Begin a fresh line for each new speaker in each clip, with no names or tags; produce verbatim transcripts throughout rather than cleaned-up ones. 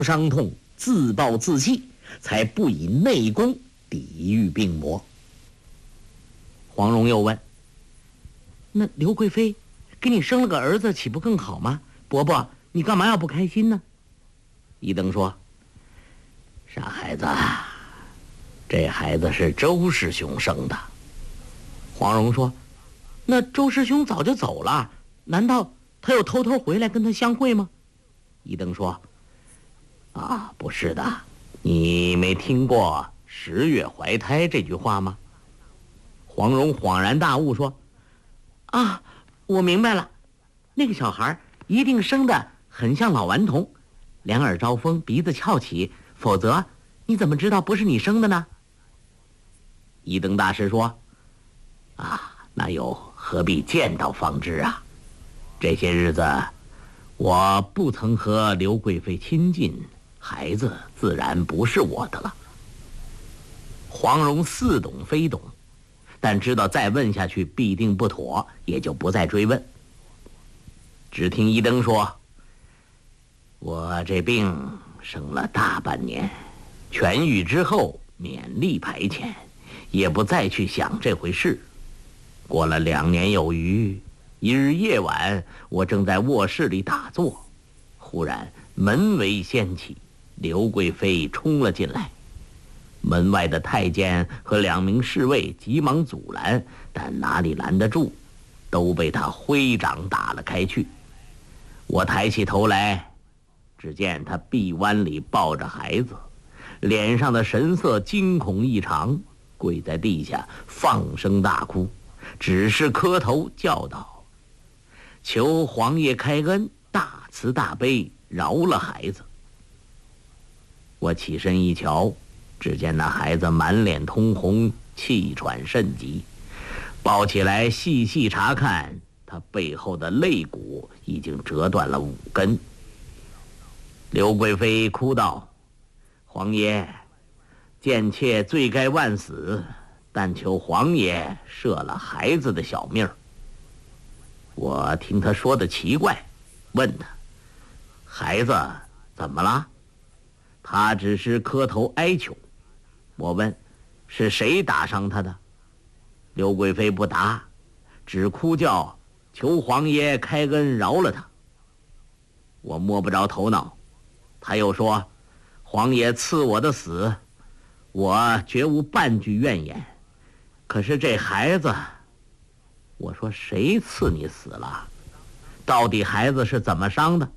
伤痛，自暴自弃，才不以内功抵御病魔。黄蓉又问：那刘贵妃给你生了个儿子，岂不更好吗？伯伯，你干嘛要不开心呢？一登说：傻孩子，这孩子是周师兄生的。黄蓉说：那周师兄早就走了，难道他又偷偷回来跟他相会吗？一登说：啊，不是的，你没听过十月怀胎这句话吗？黄蓉恍然大悟说：啊，我明白了，那个小孩一定生得很像老顽童，两耳招风，鼻子翘起，否则你怎么知道不是你生的呢？一登大师说：啊，那又何必见到方知啊？这些日子我不曾和刘贵妃亲近，孩子自然不是我的了。黄蓉似懂非懂，但知道再问下去必定不妥，也就不再追问。只听一登说：我这病生了大半年，痊愈之后勉力排遣，也不再去想这回事。过了两年有余，一日夜晚，我正在卧室里打坐，忽然门帷掀起，刘贵妃冲了进来。门外的太监和两名侍卫急忙阻拦，但哪里拦得住，都被他挥掌打了开去。我抬起头来，只见他臂弯里抱着孩子，脸上的神色惊恐异常，跪在地下放声大哭，只是磕头叫道：求皇爷开恩，大慈大悲，饶了孩子。我起身一瞧，只见那孩子满脸通红，气喘甚急，抱起来细细查看，他背后的肋骨已经折断了五根。刘贵妃哭道：皇爷，贱妾罪该万死，但求皇爷赦了孩子的小命。我听他说的奇怪，问他：孩子怎么了？他只是磕头哀求。我问：是谁打伤他的？刘贵妃不答，只哭叫求皇爷开恩饶了他。我摸不着头脑。他又说：皇爷赐我的死，我绝无半句怨言，可是这孩子……我说：谁赐你死了？到底孩子是怎么伤的？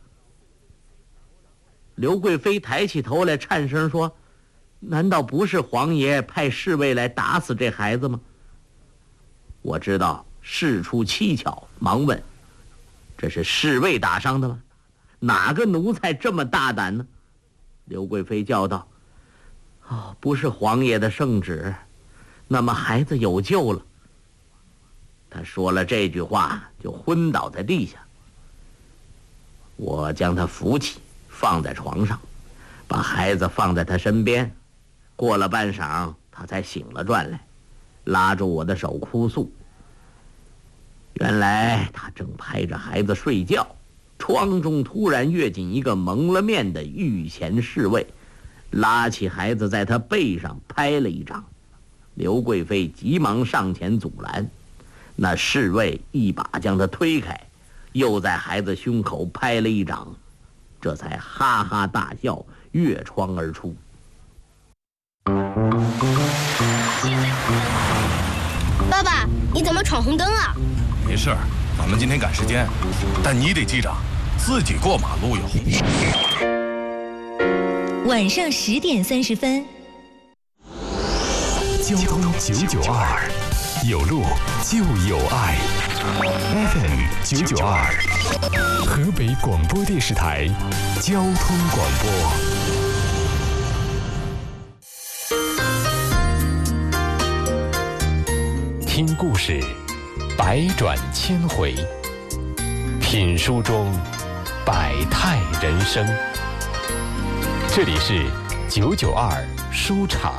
刘贵妃抬起头来，颤声说：难道不是皇爷派侍卫来打死这孩子吗？我知道事出蹊跷，忙问：这是侍卫打伤的吗？哪个奴才这么大胆呢？刘贵妃叫道：哦，不是皇爷的圣旨，那么孩子有救了。他说了这句话，就昏倒在地下。我将他扶起，放在床上，把孩子放在他身边。过了半晌，他才醒了转来，拉住我的手哭诉。原来他正拍着孩子睡觉，窗中突然跃进一个蒙了面的御前侍卫，拉起孩子在他背上拍了一掌。刘贵妃急忙上前阻拦，那侍卫一把将他推开，又在孩子胸口拍了一掌，这才哈哈大笑，越窗而出。
爸爸，你怎么闯红灯啊？
没事儿，咱们今天赶时间，但你得记着，自己过马路哟。
晚上十点三十分，
交通九九二，有路就有爱。F M 九九二，河北广播电视台交通广播。听故事，百转千回；品书中，百态人生。这里是九九二书场。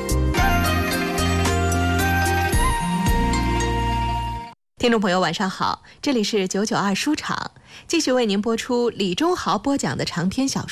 听众朋友晚上好，这里是九九二书场，继续为您播出李忠豪播讲的长篇小说《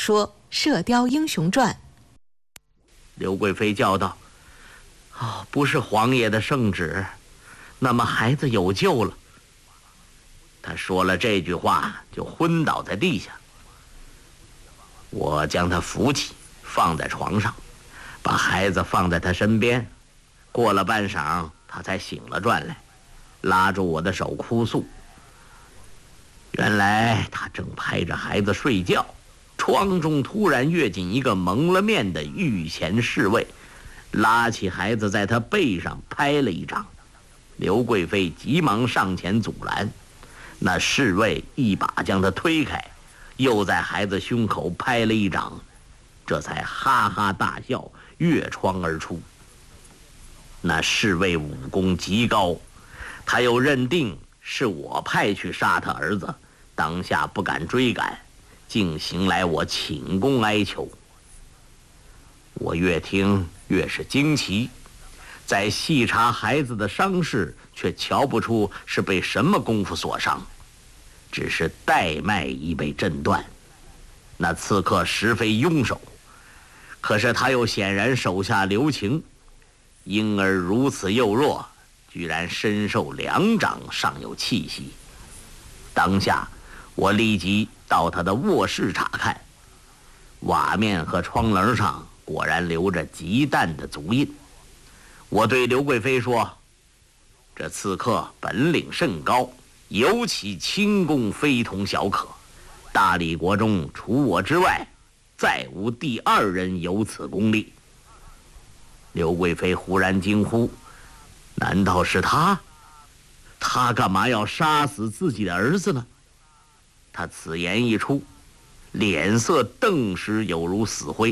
射雕英雄传》。
刘贵妃叫道：“哦，不是皇爷的圣旨，那么孩子有救了。”他说了这句话，就昏倒在地下。我将他扶起，放在床上，把孩子放在他身边。过了半晌，他才醒了转来，拉住我的手哭诉。原来他正拍着孩子睡觉，窗中突然跃进一个蒙了面的御前侍卫，拉起孩子在他背上拍了一掌。刘贵妃急忙上前阻拦，那侍卫一把将他推开，又在孩子胸口拍了一掌，这才哈哈大笑，越窗而出。那侍卫武功极高，他又认定是我派去杀他儿子，当下不敢追赶，竟行来我请功哀求。我越听越是惊奇，在细查孩子的伤势，却瞧不出是被什么功夫所伤，只是带脉已被震断。那刺客实非庸手，可是他又显然手下留情，婴儿如此幼弱，居然身受两掌，尚有气息。当下我立即到他的卧室查看，瓦面和窗棱上果然留着极淡的足印。我对刘贵妃说：“这刺客本领甚高，尤其轻功非同小可，大理国中除我之外，再无第二人有此功力。”刘贵妃忽然惊呼：“难道是他？他干嘛要杀死自己的儿子呢？”他此言一出，脸色顿时有如死灰。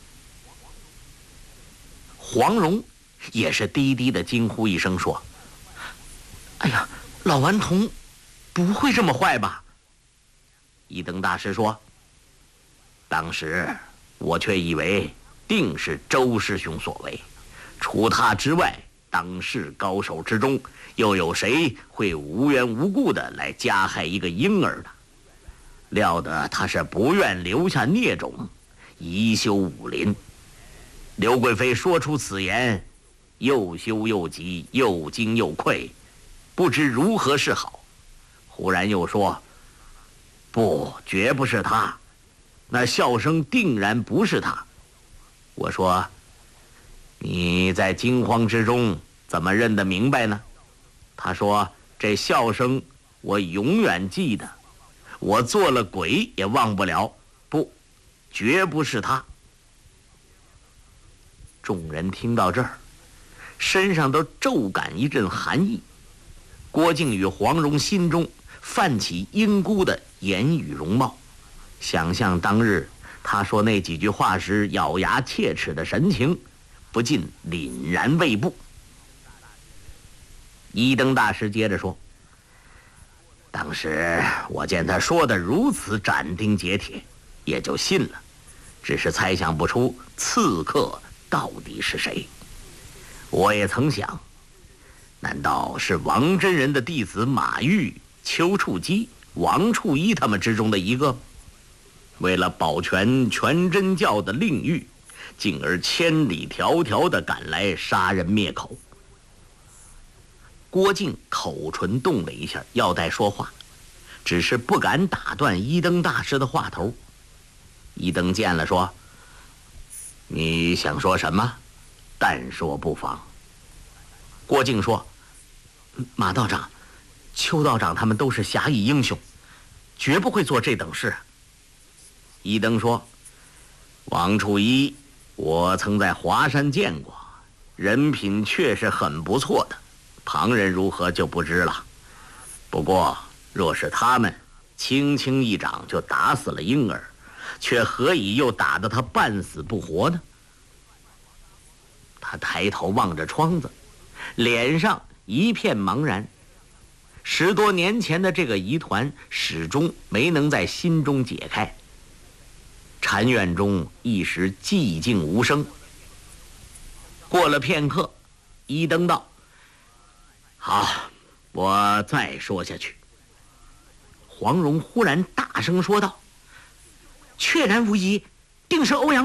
黄蓉也是低低的惊呼一声说：“哎呀，老顽童不会这么坏吧？”一灯大师说：“当时我却以为定是周师兄所为，除他之外，当世高手之中，又有谁会无缘无故的来加害一个婴儿的？料得他是不愿留下孽种，移修武林。”刘贵妃说出此言，又羞又急，又惊又愧，不知如何是好。忽然又说：“不，绝不是他，那笑声定然不是他。”我说：“你在惊慌之中怎么认得明白呢？”他说：“这笑声我永远记得，我做了鬼也忘不了。不，绝不是他。”众人听到这儿，身上都骤感一阵寒意。郭靖与黄蓉心中泛起阴姑的言语容貌，想象当日他说那几句话时咬牙切齿的神情，不禁凛然畏怖。一灯大师接着说：“当时我见他说的如此斩钉截铁，也就信了，只是猜想不出刺客到底是谁。我也曾想，难道是王真人的弟子马玉、丘处机、王处一他们之中的一个？为了保全全真教的令誉，进而千里迢迢地赶来杀人灭口。”郭靖口唇动了一下，要待说话，只是不敢打断一灯大师的话头。一灯见了说：“你想说什么？但说不妨。”郭靖说：“马道长、邱道长他们都是侠义英雄，绝不会做这等事。”一灯说：“王处一，我曾在华山见过，人品确实很不错的，旁人如何就不知了。不过若是他们轻轻一掌就打死了婴儿，却何以又打得他半死不活呢？”他抬头望着窗子，脸上一片茫然。十多年前的这个疑团始终没能在心中解开。禅院中一时寂静无声。过了片刻，一灯道：“好，我再说下去。”黄蓉忽然大声说道：“确然无疑， 定是欧阳